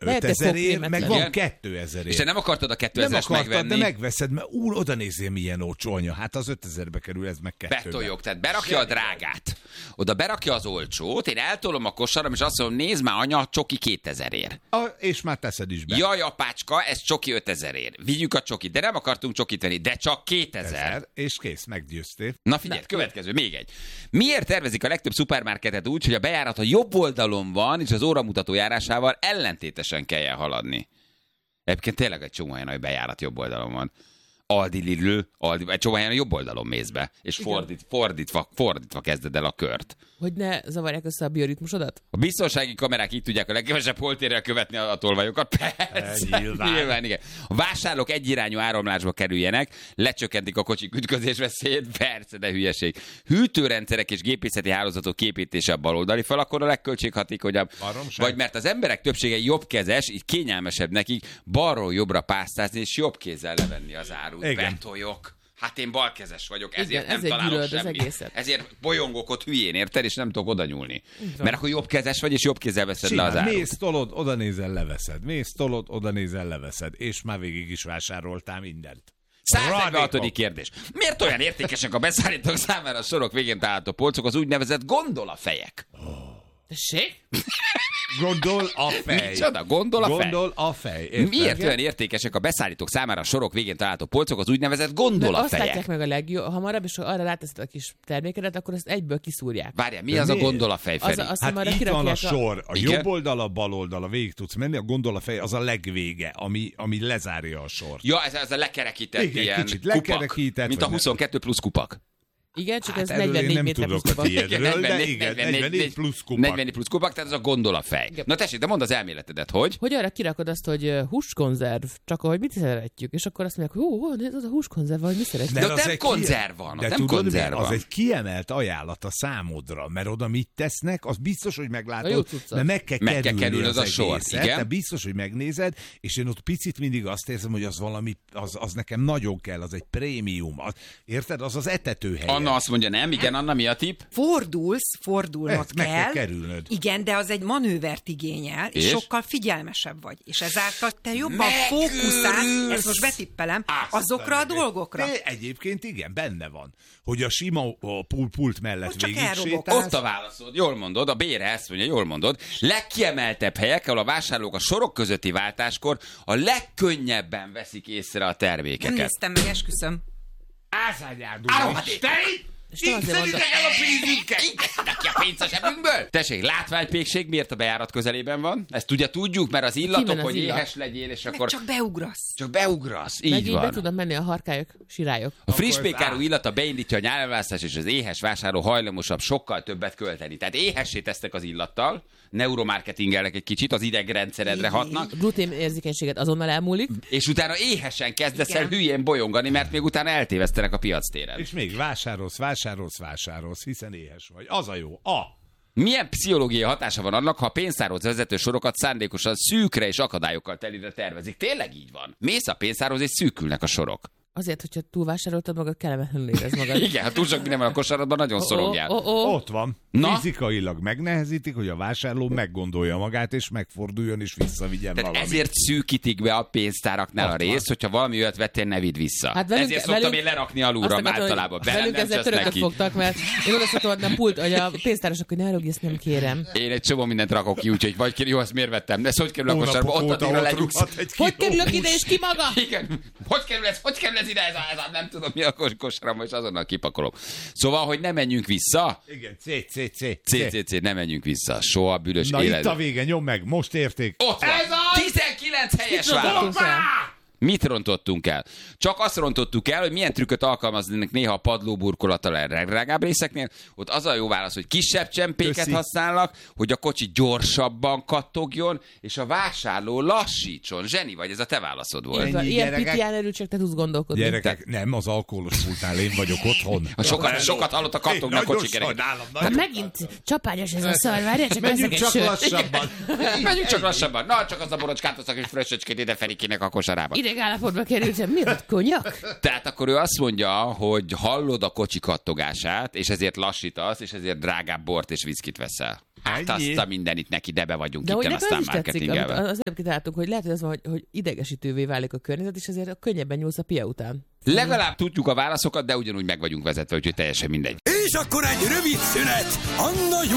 5000-ért, meg van 2000-ért. És te nem akartad a 2000-es megvenni? De megveszed, mert oda nézzél, milyen olcsó anya. Hát az 5000-be kerül, ez meg 2-be. Betoljog, tehát berakja a drágát. Oda berakja az olcsót, én eltolom a kosaram, és azt mondom, nézd már anya, csoki 2000-ért. És már teszed is be. Jaj, apácska, ez csoki 5000-ért. Vigyük a csokit, de nem akartunk csokit venni, de csak 2000. És kész, meggyőztél. Na figyelj, következő, még egy. Miért tervezik a legtöbb szupermarketet úgy, hogy a bejárat a jobb oldalon van, és az óramutató járásával ellentétesen kelljen haladni? Egyébként tényleg egy csomó olyan, hogy bejárat jobb oldalon van. Aldi, Lidl, egy csomó olyan a jobb oldalon mész be, és fordítva kezded el a kört. Hogy ne zavarják össze a bioritmusodat? A biztonsági kamerák így tudják a legkevesebb holtérrel követni a tolvajokat. Persze, nyilván, igen. A vásárlók egyirányú áramlásba kerüljenek, lecsökkentik a kocsik ütközés veszélyét, persze, de hülyeség. Hűtőrendszerek és gépészeti hálózatok képítése a baloldali falakon a legköltséghatékonyabb. Vagy mert az emberek többsége jobbkezes, így kényelmesebb nekik balról jobbra pásztázni és jobb kézzel levenni az árut. Betoljok. Hát én balkezes vagyok, ezért nem találok semmit. Ezért bolyongok ott hülyén, érted, és nem tudok oda nyúlni. Mert akkor jobbkezes vagy, és jobb kézzel veszed le az árut. Mész, tolod, oda nézel, leveszed. Mész, tolod, oda nézel, leveszed. És már végig is vásároltál mindent. 146. kérdés. Miért olyan értékesek a beszállítók számára a sorok végén található polcok, az úgynevezett gondolafejek? Tessék? Gondol a fej. Micsoda? Gondol a fej. Miért olyan értékesek a beszállítók számára a sorok végén található polcok, az úgynevezett gondolafejek? Azt látják meg a leghamarabb, és ha arra ráteszed a kis termékedet, akkor ezt egyből kiszúrják. Várjál, mi az a gondolafej, Feri? Hát itt van a sor. A jobb oldal, a bal oldal, végig tudsz menni, a gondolafej az a legvége, ami lezárja a sort. Ja, ez a lekerekített ilyen kicsit kupak, lekerekített, mint a 22 plusz kupak. Igen, csak hát ez 44 méter plusz kupak. 44 plusz kupak. 44 plusz kupak, tehát ez a gondolafej. Igen. Na tessék, de mondd az elméletedet, hogy? Hogy arra kirakod azt, hogy húskonzerv, csak ahogy mit szeretjük, és akkor azt mondják, hogy ez a húskonzerv, vagy mi szeretjük. De nem konzerv van, de nem tudod, konzerv van. Az egy kiemelt ajánlat a számodra, mert oda mit tesznek, az biztos, hogy meglátod, mert meg kell kerülni az a sor. Igen? De biztos, hogy megnézed, és én ott picit mindig azt érzem, hogy az valami, az nekem nagyon kell, az egy prémium. Érted? Az az etetőhely. Anna azt mondja, nem, igen, Anna, mi a tipp? Fordulnod meg kell. Kerülnöd. Igen, de az egy manővert igényel, és sokkal figyelmesebb vagy. És ezáltal te jobban fókuszálsz, ezt most betippelem, azokra a dolgokra. De egyébként igen, benne van, hogy a sima pult mellett végig sétálsz. Ott a válaszod, jól mondod, a Bére ezt mondja, jól mondod. Legkiemeltebb helyek, ahol a vásárlók a sorok közötti váltáskor a legkönnyebben veszik észre a termékeket. Nem néztem meg, esküszöm. Így szeditek el a pénzünket! Neki a pénzt a zsebünkből! Tessék, látványpékség miért a bejárat közelében van? Ezt ugye tudjuk, mert az illatok, hogy éhes legyél, és akkor... Csak beugrasz. Csak beugrasz, így meg van. be tudnak menni a harkályok, sirályok. A friss pékárú illata beindítja a nyálválasztás, és az éhes vásárló hajlamosabb sokkal többet költeni. Tehát éhessé tesznek az illattal, neuromarketingelnek egy kicsit, az idegrendszeredre hatnak. Glutén érzékenységet azonnal elmúlik. És utána éhesen kezdesz el hülyén bolyongani, mert még utána eltévesztenek a piactéren. És még vásárolsz, hiszen éhes vagy. Az a jó. Milyen pszichológiai hatása van annak, ha a pénztárhoz vezető sorokat szándékosan szűkre és akadályokkal telire tervezik? Tényleg így van. Mész a pénztárhoz, és szűkülnek a sorok. Azért, hogyha túlvásároltad magad, kellemetlenül érez magad. Igen, ha túl sok minden van a kosaradban, nagyon szorogjál. Ott van. Na? Fizikailag megnehezítik, hogy a vásárló meggondolja magát, és megforduljon, és visszavigyen valamit. Ezért szűkítik be a pénztáraknál a részt, hogyha valami olyat vettél, ne vidd vissza. Hát ezért szoktam én lerakni alulra általában. Velünk ezzel törököt fogtak, mert én oda szoktam adni a pult, hogy a pénztárosok, hogy ne rúgj, ezt nem kérem. Én egy csomó mindent rakok ki, úgyhogy vagy jó, ezt miért vettem? De ez hogy kerül a kosárba? Ott addigra legyugsz. Hogy kerülök ide, és ki maga? Igen. Hogy kerül ez ide? Ez nem tudom, mi a kosaram, és azonnal kipakolom. Szóval, hogy ne menjünk vissza. Igen, C, ne menjünk vissza. Soha büdös élet. Na itt a vége, nyom meg, most érték. Ott van. 19 helyes válasz. Mit rontottunk el? Csak azt rontottuk el, hogy milyen trükköt alkalmaznak néha a padlóburkolattal a legdrágább részeknél. Ott az a jó válasz, hogy kisebb csempéket használnak, hogy a kocsi gyorsabban kattogjon, és a vásárló lassítson. Zseni vagy, ez a te válaszod volt. Ilyen pitián erőcsek, te tudsz gondolkodni. Gyerekek, nem, az alkoholos pultnál én vagyok otthon. Sokat hallott a kattognak a kocsi kerek. Megint csapányos ez a szar, várjál, csak menjünk csak lassabban. Menjünk csak lassabban. Na, csak az a borocskát hoztak, és fröccsöcskét ide Ferikének a kosarába. Állapotba kerültem, mi ott, konyak? Tehát akkor ő azt mondja, hogy hallod a kocsi kattogását, és ezért lassítasz, és ezért drágább bort és viszkit veszel. Hát azt a mindenit neki, de be vagyunk itt, aztán marketingelve. Az előbb kitaláltunk, hogy lehet, hogy az van, hogy idegesítővé válik a környezet, és ezért könnyebben nyúlsz a pia után. Legalább tudjuk a válaszokat, de ugyanúgy meg vagyunk vezetve, úgyhogy teljesen mindegy. És akkor egy rövid szünet. Anna